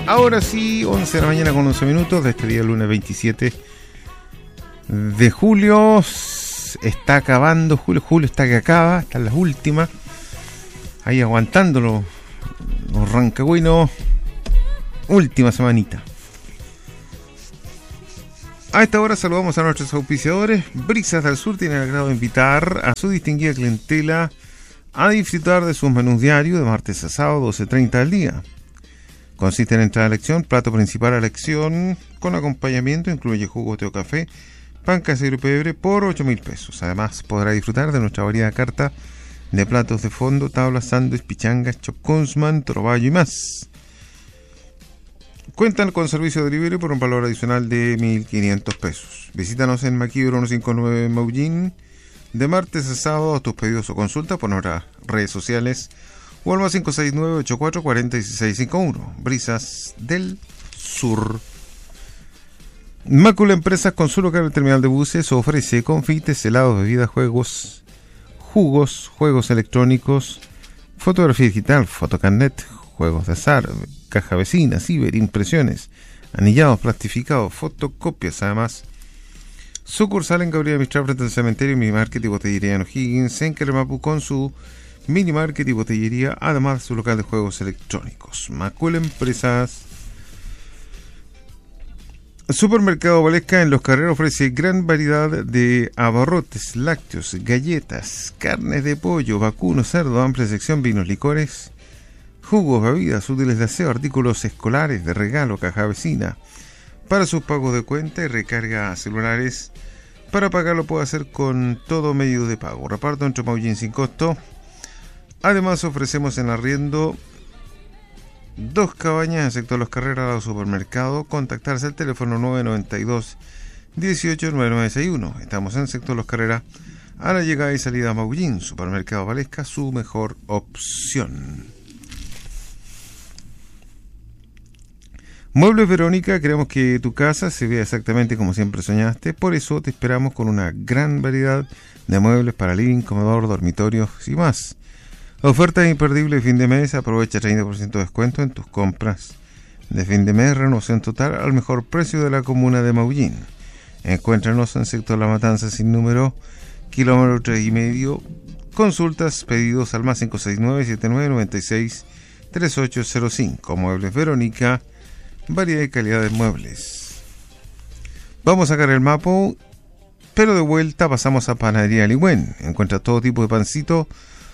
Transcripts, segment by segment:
Ahora sí, 11 de la mañana con 11 minutos de este día, lunes 27 de julio. Está acabando, julio está que acaba, están las últimas. Ahí aguantando los rancagüinos. Última semanita. A esta hora saludamos a nuestros auspiciadores. Brisas del Sur tiene el agrado de invitar a su distinguida clientela a disfrutar de sus menús diarios de martes a sábado, 12:30 al día. Consiste en entrada a elección, plato principal a elección, con acompañamiento, incluye jugo, té o café, pan casero y pebre por 8.000 pesos. Además, podrá disfrutar de nuestra variada carta de platos de fondo, tablas, sándwich, pichangas, choconsman, troballo y más. Cuentan con servicio de delivery por un valor adicional de 1.500 pesos. Visítanos en Maquibro 159 en Maullín, de martes a sábado. A tus pedidos o consultas por nuestras redes sociales o al más 569-8440-1651. Brisas del Sur. Mácula Empresas, con su local en el terminal de buses, ofrece confites, helados, bebidas, juegos, jugos, juegos electrónicos, fotografía digital, fotocarnet, juegos de azar, caja vecina, ciber, impresiones, anillados, plastificados, fotocopias. Además, sucursal en Gabriela Mistral frente al cementerio, minimarket y botillería en O'Higgins, en Queremapu, con su minimarket y botillería, además de su local de juegos electrónicos. Macul Empresas. Supermercado Valesca en Los Carreros ofrece gran variedad de abarrotes, lácteos, galletas, carnes de pollo, vacuno, cerdo, amplia sección, vinos, licores, jugos, bebidas, útiles de aseo, artículos escolares, de regalo, caja vecina. Para sus pagos de cuenta y recarga celulares, para pagarlo puede hacer con todo medio de pago. Reparto entre Maullín sin costo. Además, ofrecemos en arriendo 2 cabañas en el sector Los Carreras al supermercado. Contactarse al teléfono 992 18 9961. Estamos en el sector Los Carreras, a la llegada y salida a Maullín. Supermercado Valesca, su mejor opción. Muebles Verónica, queremos que tu casa se vea exactamente como siempre soñaste. Por eso te esperamos con una gran variedad de muebles para living, comedor, dormitorios y más. Oferta imperdible de fin de mes. Aprovecha 30% de descuento en tus compras de fin de mes. Renovación total al mejor precio de la comuna de Maullín. Encuéntranos en sector La Matanza sin número, kilómetro 3,5. Consultas, pedidos al más 569-7996-3805. Muebles Verónica, variedad y calidad de muebles. Vamos a sacar el mapo, pero de vuelta pasamos a Panadería Ligüen. Encuentra todo tipo de pancito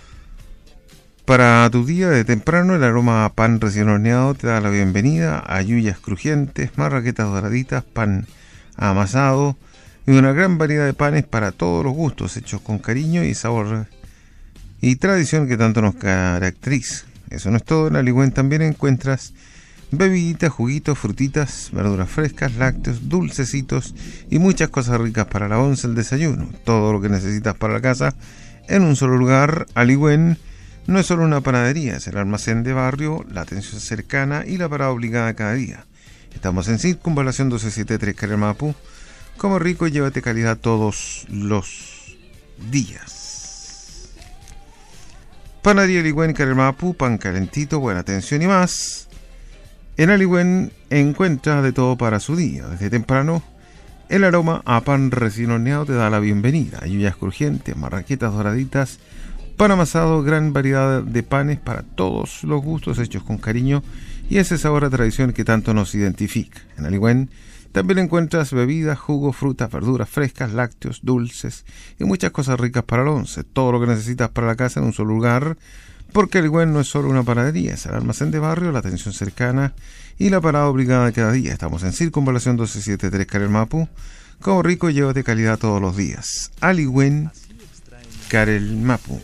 para tu día de temprano. El aroma a pan recién horneado te da la bienvenida a yuyas crujientes, marraquetas doraditas, pan amasado y una gran variedad de panes para todos los gustos, hechos con cariño y sabor y tradición que tanto nos caracteriza. Eso no es todo. En la Ligüen también encuentras bebiditas, juguitos, frutitas, verduras frescas, lácteos, dulcecitos y muchas cosas ricas para la once, el desayuno. Todo lo que necesitas para la casa en un solo lugar. Ligüen no es solo una panadería, es el almacén de barrio, la atención cercana y la parada obligada cada día. Estamos en Circunvalación 1273 Queremapu. Come rico y llévate calidad todos los días. Panadería Ligüen Queremapu, pan calentito, buena atención y más. En Ligüen encuentras de todo para su día. Desde temprano, el aroma a pan recién horneado te da la bienvenida. Yuyas crujientes, marraquetas doraditas, pan amasado, gran variedad de panes para todos los gustos, hechos con cariño y ese sabor a tradición que tanto nos identifica. En Ligüen también encuentras bebidas, jugos, frutas, verduras frescas, lácteos, dulces y muchas cosas ricas para el once. Todo lo que necesitas para la casa en un solo lugar. Porque Ligüen no es solo una panadería, es el almacén de barrio, la atención cercana y la parada obligada de cada día. Estamos en Circunvalación 1273 Queremapu. Como rico, llévate calidad todos los días. Ligüen Queremapu.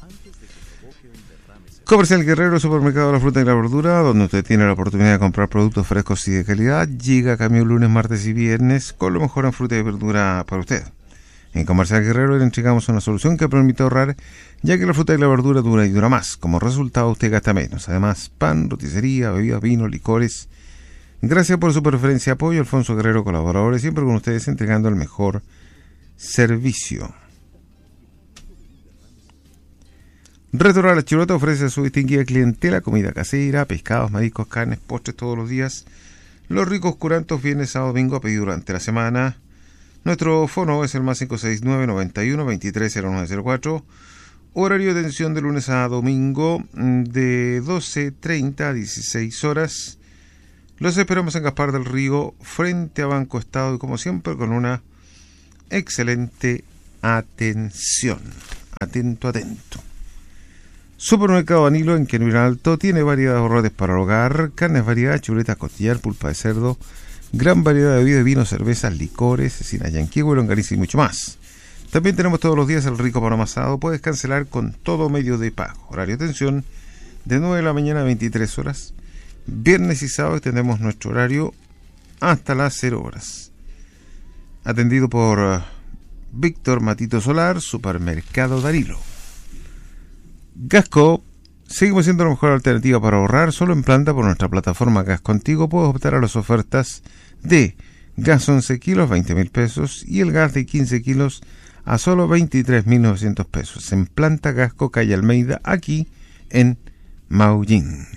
Comercial Guerrero, supermercado de la fruta y la verdura, donde usted tiene la oportunidad de comprar productos frescos y de calidad. Llega camión lunes, martes y viernes con lo mejor en fruta y verdura para usted. En Comercial Guerrero le entregamos una solución que permite ahorrar, ya que la fruta y la verdura dura y dura más. Como resultado, usted gasta menos. Además, pan, roticería, bebidas, vino, licores. Gracias por su preferencia y apoyo. Alfonso Guerrero, colaboradores, siempre con ustedes entregando el mejor servicio. Restaurante La Chirota ofrece a su distinguida clientela comida casera, pescados, mariscos, carnes, postres todos los días. Los ricos curantos viernes a domingo a pedir durante la semana. Nuestro fono es el más 569 91 23 0904. Horario de atención de lunes a domingo de 12:30 a 16 horas. Los esperamos en Gaspar del Río, frente a Banco Estado y como siempre con una excelente atención. Atento. Supermercado Danilo en Quenville Alto tiene variedad de ahorros para el hogar, carnes variadas, chuletas, costillar, pulpa de cerdo, gran variedad de bebidas, vinos, cervezas, licores, cecina yanquihue, longaniza y mucho más. También tenemos todos los días el rico pan amasado. Puedes cancelar con todo medio de pago. Horario de atención de 9 de la mañana a 23 horas. Viernes y sábado tenemos nuestro horario hasta las 0 horas. Atendido por Víctor Matito Solar, Supermercado Danilo. Gasco, seguimos siendo la mejor alternativa para ahorrar. Solo en planta por nuestra plataforma Gas Contigo puedes optar a las ofertas de gas 11 kilos, 20.000 pesos y el gas de 15 kilos a solo 23.900 pesos. En planta Gasco, calle Almeida, aquí en Maullín.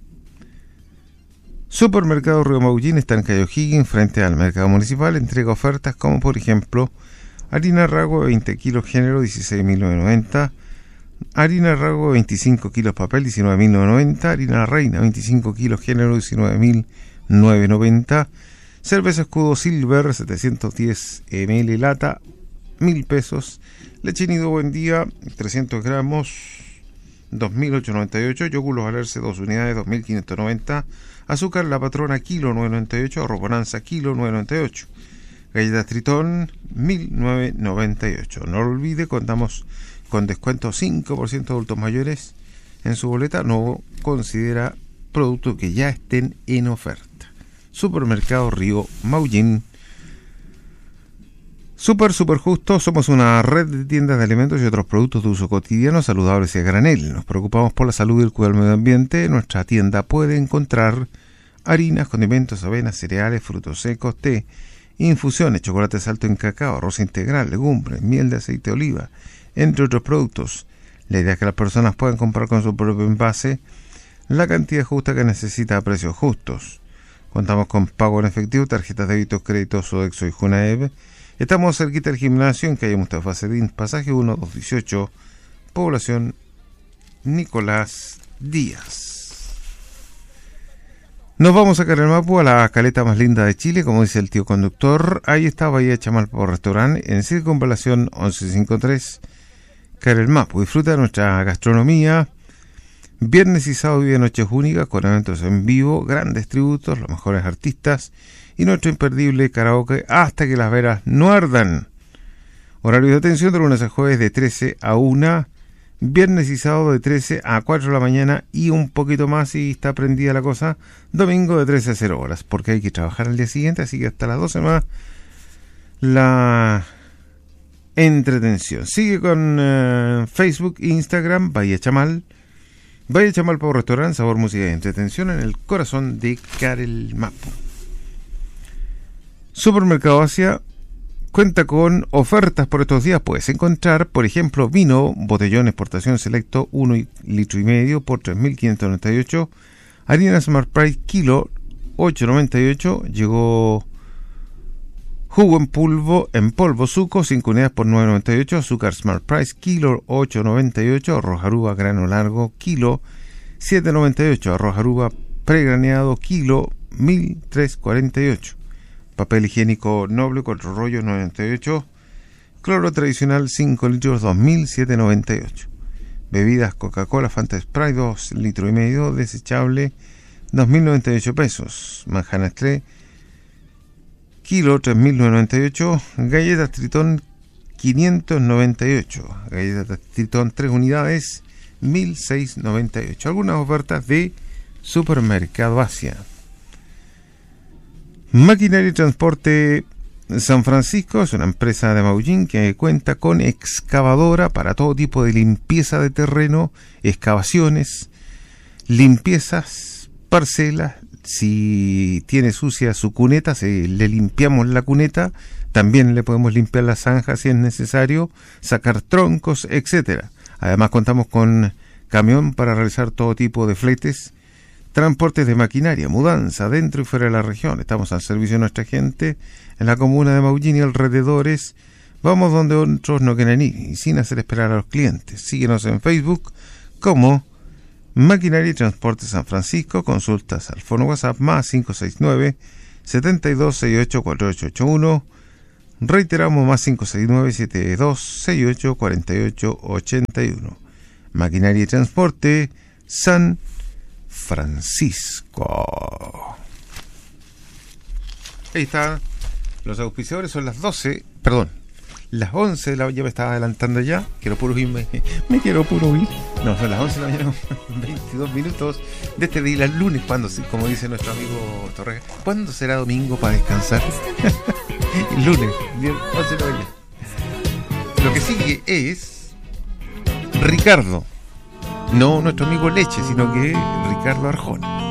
Supermercado Río Maullín está en calle O'Higgins, frente al mercado municipal. Entrega ofertas como por ejemplo harina Rago de 20 kilos género 16.990, harina Rago de 25 kilos papel 19.990, harina Reina 25 kilos género 19.990, cerveza Escudo Silver 710 ml lata 1.000 pesos, leche nido Buen Día 300 gramos 2.898, yogur Los Valerse 2 unidades 2.590, azúcar La Patrona kilo 9.98, arroz Bonanza kilo 9.98, galletas Tritón 1.998. No lo olvide, contamos con descuento 5% de adultos mayores en su boleta. No considera productos que ya estén en oferta. Supermercado Río Maullín. Super Justo, somos una red de tiendas de alimentos y otros productos de uso cotidiano saludables y a granel. Nos preocupamos por la salud y el cuidado del medio ambiente. En nuestra tienda puede encontrar harinas, condimentos, avenas, cereales, frutos secos, té, infusiones, chocolates alto en cacao, arroz integral, legumbres, miel de aceite de oliva, entre otros productos. La idea es que las personas puedan comprar con su propio envase la cantidad justa que necesita a precios justos. Contamos con pago en efectivo, tarjetas de débito, créditos, Sodexo y Junaev. Estamos cerquita del gimnasio en calle Mustafa Sedín, pasaje 1218, población Nicolás Díaz. Nos vamos a Carelmapu, a la caleta más linda de Chile, como dice el tío conductor. Ahí está Bahía Chamalpo Restaurante, en Circunvalación 1153, Carelmapu. Disfruta de nuestra gastronomía. Viernes y sábado vive noches únicas con eventos en vivo, grandes tributos, los mejores artistas y nuestro imperdible karaoke hasta que las veras no ardan. Horario de atención de lunes a jueves de 13 a 1, viernes y sábado de 13 a 4 de la mañana y un poquito más si está prendida la cosa, domingo de 13 a 0 horas, porque hay que trabajar al día siguiente, así que hasta las 12 más la entretención. Sigue con Facebook, Instagram, Bahía Chamal Pavo Restaurante, sabor, música y entretención en el corazón de Carelmapu. Supermercado Asia cuenta con ofertas por estos días. Puedes encontrar, por ejemplo, vino botellón exportación selecto 1,5 litros por 3.598, harina Smart Price kilo 8.98, llegó jugo en polvo Suco 5 unidades por 9.98, azúcar Smart Price kilo 8.98, arroz Aruba grano largo kilo 7.98, arroz Aruba pregraneado kilo 1.348, papel higiénico noble 4 rollos 9.98, cloro tradicional 5 litros 2.798, bebidas Coca-Cola Fanta Sprite 2,5 litros desechable 2.098 pesos, manjar Nestlé kilo 3.998, galletas Tritón 598, galletas Tritón 3 unidades 1.698. Algunas ofertas de Supermercado Asia. Maquinaria y Transporte San Francisco es una empresa de Maullín que cuenta con excavadora para todo tipo de limpieza de terreno, excavaciones, limpiezas, parcelas. Si tiene sucia su cuneta, le limpiamos la cuneta. También le podemos limpiar las zanjas si es necesario, sacar troncos, etcétera. Además contamos con camión para realizar todo tipo de fletes, transportes de maquinaria, mudanza dentro y fuera de la región. Estamos al servicio de nuestra gente en la comuna de Maullín y alrededores. Vamos donde otros no quieren ir y sin hacer esperar a los clientes. Síguenos en Facebook como Maquinaria y Transporte San Francisco. Consultas al fono WhatsApp más 569-7268-4881. Reiteramos más 569-7268-4881. Maquinaria y Transporte San Francisco. Ahí está. Los auspiciadores son las 12, perdón, las 11 de la mañana. Ya me estaba adelantando ya. Quiero puro ir, me quiero puro ir. No, son las 11 de la mañana, 22 minutos de este día, el lunes, cuando, como dice nuestro amigo Torres, ¿cuándo será domingo para descansar? El lunes, 11 de la mañana. Lo que sigue es Ricardo. No nuestro amigo Leche, sino que Ricardo Arjona.